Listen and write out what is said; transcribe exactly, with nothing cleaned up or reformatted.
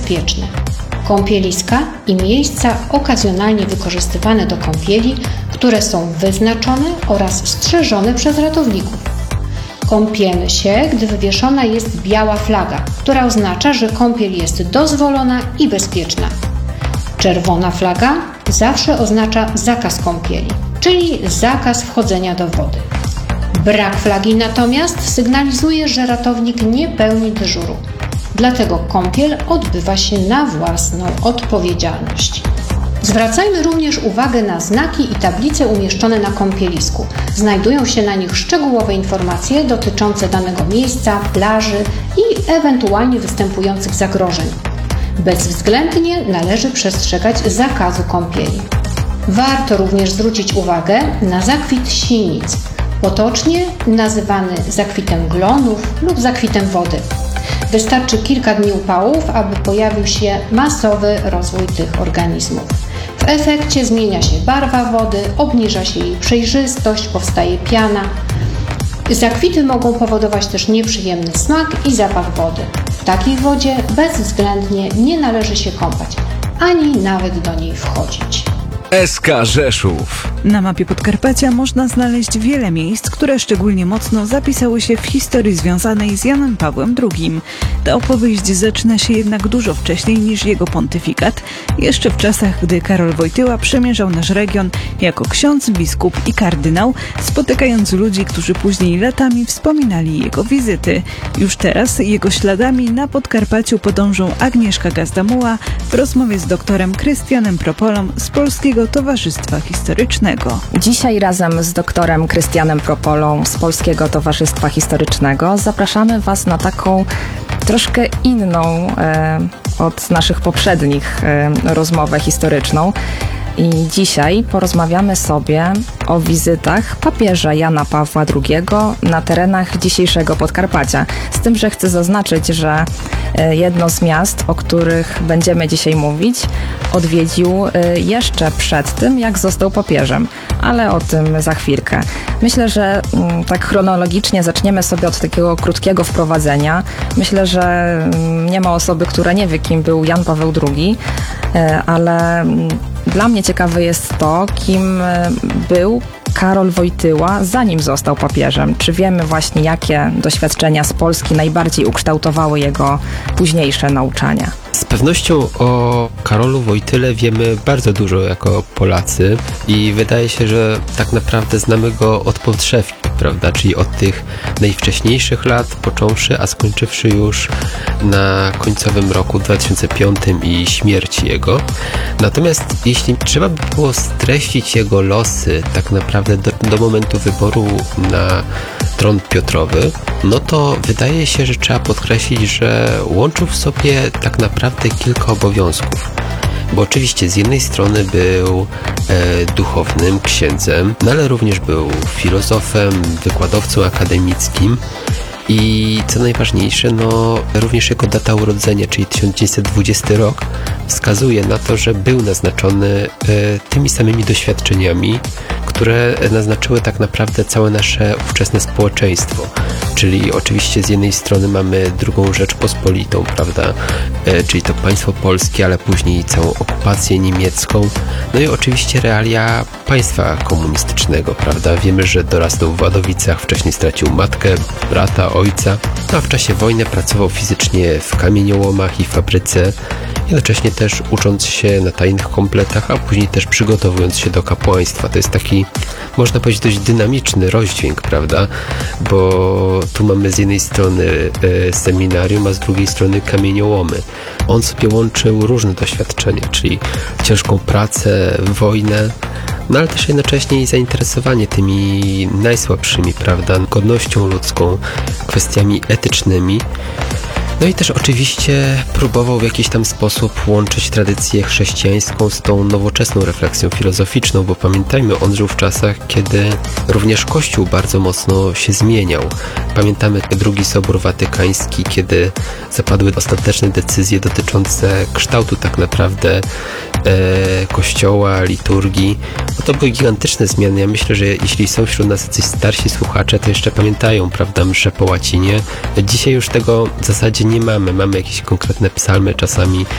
bezpieczne. Kąpieliska i miejsca okazjonalnie wykorzystywane do kąpieli, które są wyznaczone oraz strzeżone przez ratowników. Kąpiemy się, gdy wywieszona jest biała flaga, która oznacza, że kąpiel jest dozwolona i bezpieczna. Czerwona flaga zawsze oznacza zakaz kąpieli, czyli zakaz wchodzenia do wody. Brak flagi natomiast sygnalizuje, że ratownik nie pełni dyżuru. Dlatego kąpiel odbywa się na własną odpowiedzialność. Zwracajmy również uwagę na znaki i tablice umieszczone na kąpielisku. Znajdują się na nich szczegółowe informacje dotyczące danego miejsca, plaży i ewentualnie występujących zagrożeń. Bezwzględnie należy przestrzegać zakazu kąpieli. Warto również zwrócić uwagę na zakwit sinic, potocznie nazywany zakwitem glonów lub zakwitem wody. Wystarczy kilka dni upałów, aby pojawił się masowy rozwój tych organizmów. W efekcie zmienia się barwa wody, obniża się jej przejrzystość, powstaje piana. Zakwity mogą powodować też nieprzyjemny smak i zapach wody. W takiej wodzie bezwzględnie nie należy się kąpać, ani nawet do niej wchodzić. S K Rzeszów. Na mapie Podkarpacia można znaleźć wiele miejsc, które szczególnie mocno zapisały się w historii związanej z Janem Pawłem drugim. Ta opowieść zaczyna się jednak dużo wcześniej niż jego pontyfikat, jeszcze w czasach, gdy Karol Wojtyła przemierzał nasz region jako ksiądz, biskup i kardynał, spotykając ludzi, którzy później latami wspominali jego wizyty. Już teraz jego śladami na Podkarpaciu podążą Agnieszka Gazdamuła w rozmowie z doktorem Krystianem Propolą z Polskiego Towarzystwa Historycznego. Dzisiaj razem z doktorem Krystianem Propolą z Polskiego Towarzystwa Historycznego zapraszamy Was na taką troszkę inną e, od naszych poprzednich e, rozmowę historyczną. I dzisiaj porozmawiamy sobie o wizytach papieża Jana Pawła drugiego na terenach dzisiejszego Podkarpacia. Z tym, że chcę zaznaczyć, że jedno z miast, o których będziemy dzisiaj mówić, odwiedził jeszcze przed tym, jak został papieżem, ale o tym za chwilkę. Myślę, że tak chronologicznie zaczniemy sobie od takiego krótkiego wprowadzenia. Myślę, że nie ma osoby, która nie wie, kim był Jan Paweł drugi, ale dla mnie ciekawe jest to, kim był Karol Wojtyła, zanim został papieżem. Czy wiemy właśnie, jakie doświadczenia z Polski najbardziej ukształtowały jego późniejsze nauczania? Z pewnością o Karolu Wojtyle wiemy bardzo dużo jako Polacy i wydaje się, że tak naprawdę znamy go od podszewki, prawda, czyli od tych najwcześniejszych lat począwszy, a skończywszy już na końcowym roku dwa tysiące piątym i śmierci jego. Natomiast jeśli trzeba by było streścić jego losy tak naprawdę do, do momentu wyboru na tron Piotrowy, no to wydaje się, że trzeba podkreślić, że łączył w sobie tak naprawdę kilka obowiązków. Bo oczywiście z jednej strony był e, duchownym, księdzem, no ale również był filozofem, wykładowcą akademickim i co najważniejsze, no również jego data urodzenia, czyli tysiąc dziewięćset dwudziesty rok, wskazuje na to, że był naznaczony e, tymi samymi doświadczeniami, które naznaczyły tak naprawdę całe nasze ówczesne społeczeństwo. Czyli oczywiście z jednej strony mamy drugą Rzeczpospolitą, prawda, e, czyli to państwo polskie, ale później całą okupację niemiecką, no i oczywiście realia państwa komunistycznego, prawda. Wiemy, że dorastał w Wadowicach, wcześniej stracił matkę, brata, ojca, no a w czasie wojny pracował fizycznie w kamieniołomach i fabryce, jednocześnie też ucząc się na tajnych kompletach, a później też przygotowując się do kapłaństwa. To jest taki, można powiedzieć, dość dynamiczny rozdźwięk, prawda, bo tu mamy z jednej strony e, seminarium, a z drugiej strony kamieniołomy. On sobie łączył różne doświadczenia, czyli ciężką pracę, wojnę, no ale też jednocześnie i zainteresowanie tymi najsłabszymi, prawda, godnością ludzką, kwestiami etycznymi. No i też oczywiście próbował w jakiś tam sposób łączyć tradycję chrześcijańską z tą nowoczesną refleksją filozoficzną, bo pamiętajmy, on żył w czasach, kiedy również Kościół bardzo mocno się zmieniał. Pamiętamy drugi Sobór Watykański, kiedy zapadły ostateczne decyzje dotyczące kształtu tak naprawdę e, Kościoła, liturgii. No to były gigantyczne zmiany. Ja myślę, że jeśli są wśród nas jacyś starsi słuchacze, to jeszcze pamiętają, prawda, msze po łacinie. Dzisiaj już tego w zasadzie nie mamy. Mamy jakieś konkretne psalmy czasami